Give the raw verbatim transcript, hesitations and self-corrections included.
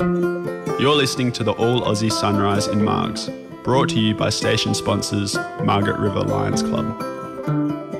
You're listening to the All Aussie Sunrise in Margs, brought to you by station sponsors Margaret River Lions Club.